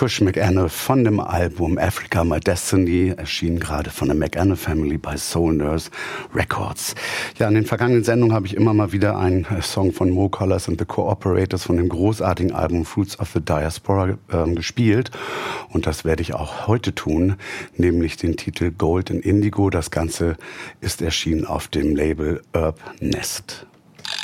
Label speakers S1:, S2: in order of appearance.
S1: Kush McAnna von dem Album Africa My Destiny, erschien gerade von der McAnna Family bei Soul Nurse Records. Ja, in den vergangenen Sendungen habe ich immer mal wieder einen Song von Mo Colors and the Cooperators von dem großartigen Album Fruits of the Diaspora gespielt. Und das werde ich auch heute tun, nämlich den Titel Gold in Indigo. Das Ganze ist erschienen auf dem Label Herb Nest.